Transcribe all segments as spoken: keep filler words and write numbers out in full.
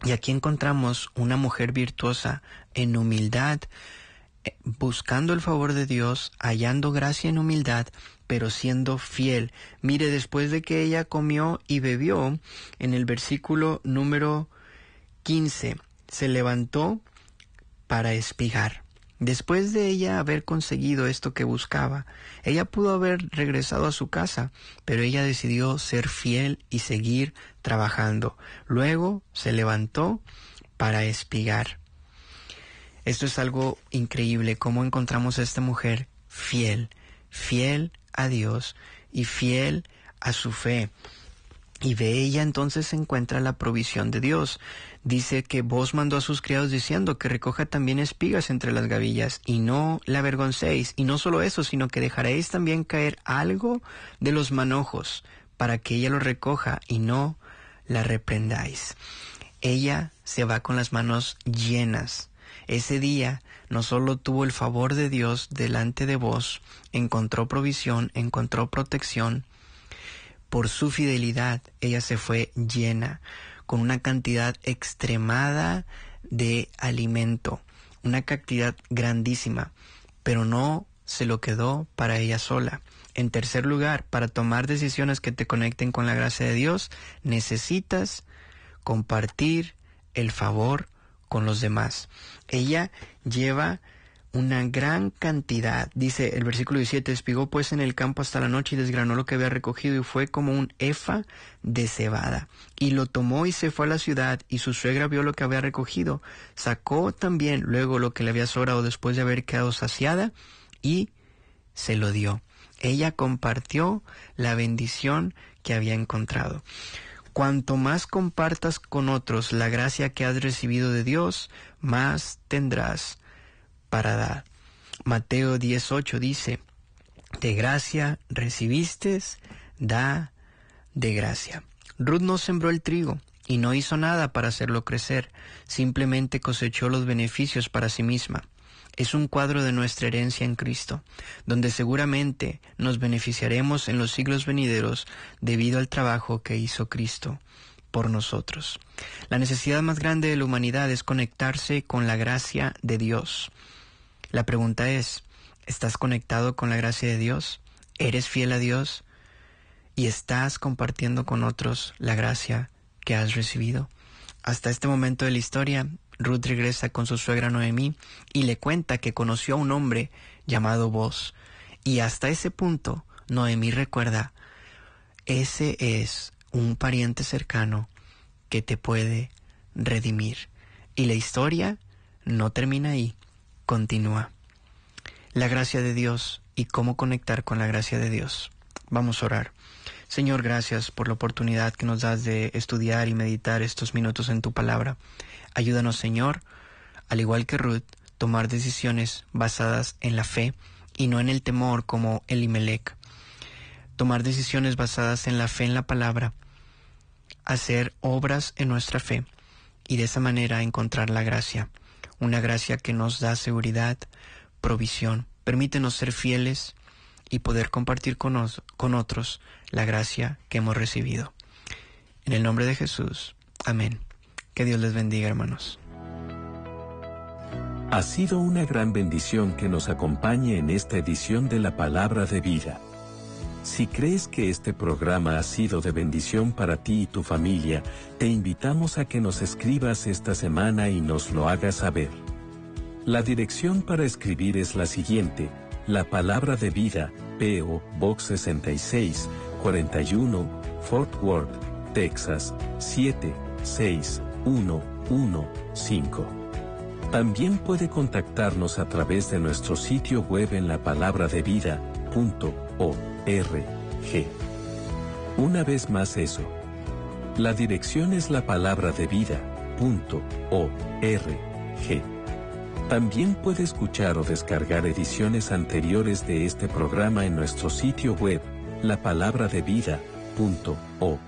Y aquí encontramos una mujer virtuosa en humildad, buscando el favor de Dios, hallando gracia en humildad, pero siendo fiel. Mire, después de que ella comió y bebió, en el versículo número quince, se levantó para espigar. Después de ella haber conseguido esto que buscaba, ella pudo haber regresado a su casa, pero ella decidió ser fiel y seguir trabajando. Luego se levantó para espigar. Esto es algo increíble, cómo encontramos a esta mujer fiel, fiel a Dios y fiel a su fe. Y de ella entonces se encuentra la provisión de Dios. Dice que Booz mandó a sus criados diciendo que recoja también espigas entre las gavillas y no la avergoncéis. Y no solo eso, sino que dejaréis también caer algo de los manojos para que ella lo recoja y no la reprendáis. Ella se va con las manos llenas. Ese día no solo tuvo el favor de Dios delante de Booz, encontró provisión, encontró protección. Por su fidelidad, ella se fue llena, con una cantidad extremada de alimento, una cantidad grandísima, pero no se lo quedó para ella sola. En tercer lugar, para tomar decisiones que te conecten con la gracia de Dios, necesitas compartir el favor con los demás. Ella lleva una gran cantidad, dice el versículo diecisiete, espigó pues en el campo hasta la noche y desgranó lo que había recogido y fue como un efa de cebada. Y lo tomó y se fue a la ciudad y su suegra vio lo que había recogido. Sacó también luego lo que le había sobrado después de haber quedado saciada y se lo dio. Ella compartió la bendición que había encontrado. Cuanto más compartas con otros la gracia que has recibido de Dios, más tendrás para dar. Mateo diez ocho dice, de gracia recibiste, da de gracia. Ruth no sembró el trigo y no hizo nada para hacerlo crecer, simplemente cosechó los beneficios para sí misma. Es un cuadro de nuestra herencia en Cristo, donde seguramente nos beneficiaremos en los siglos venideros debido al trabajo que hizo Cristo por nosotros. La necesidad más grande de la humanidad es conectarse con la gracia de Dios. La pregunta es, ¿estás conectado con la gracia de Dios? ¿Eres fiel a Dios? ¿Y estás compartiendo con otros la gracia que has recibido? Hasta este momento de la historia, Ruth regresa con su suegra Noemí y le cuenta que conoció a un hombre llamado Booz. Y hasta ese punto, Noemí recuerda, ese es un pariente cercano que te puede redimir. Y la historia no termina ahí. Continúa. La gracia de Dios y cómo conectar con la gracia de Dios. Vamos a orar. Señor, gracias por la oportunidad que nos das de estudiar y meditar estos minutos en tu palabra. Ayúdanos, Señor, al igual que Ruth, tomar decisiones basadas en la fe y no en el temor como Elimelech. Tomar decisiones basadas en la fe en la palabra, hacer obras en nuestra fe y de esa manera encontrar la gracia. Una gracia que nos da seguridad, provisión. Permítenos ser fieles y poder compartir con, nos, con otros la gracia que hemos recibido. En el nombre de Jesús. Amén. Que Dios les bendiga, hermanos. Ha sido una gran bendición que nos acompañe en esta edición de la Palabra de Vida. Si crees que este programa ha sido de bendición para ti y tu familia, te invitamos a que nos escribas esta semana y nos lo hagas saber. La dirección para escribir es la siguiente: La Palabra de Vida, P O Box sesenta y seis, cuarenta y uno, Fort Worth, Texas, siete seis uno uno cinco. También puede contactarnos a través de nuestro sitio web en la palabra de vida punto org. Una vez más eso. La dirección es la palabra de vida punto org. También puede escuchar o descargar ediciones anteriores de este programa en nuestro sitio web, la palabra de vida punto org.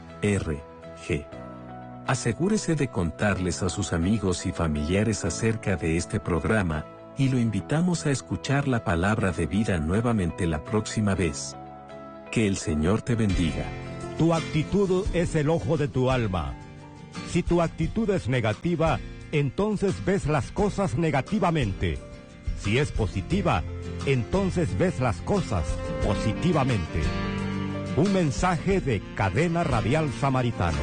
Asegúrese de contarles a sus amigos y familiares acerca de este programa, y lo invitamos a escuchar la palabra de vida nuevamente la próxima vez. Que el Señor te bendiga. Tu actitud es el ojo de tu alma. Si tu actitud es negativa, entonces ves las cosas negativamente. Si es positiva, entonces ves las cosas positivamente. Un mensaje de Cadena Radial Samaritano.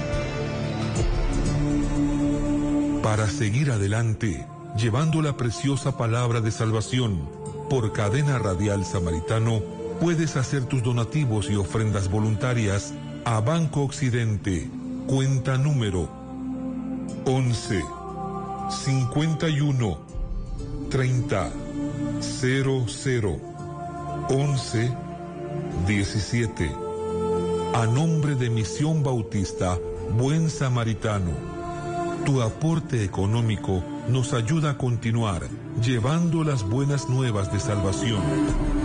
Para seguir adelante, llevando la preciosa palabra de salvación, por Cadena Radial Samaritano, puedes hacer tus donativos y ofrendas voluntarias a Banco Occidente, cuenta número once, cincuenta y uno, treinta, cero cero, once, diecisiete. A nombre de Misión Bautista Buen Samaritano. Tu aporte económico nos ayuda a continuar llevando las buenas nuevas de salvación.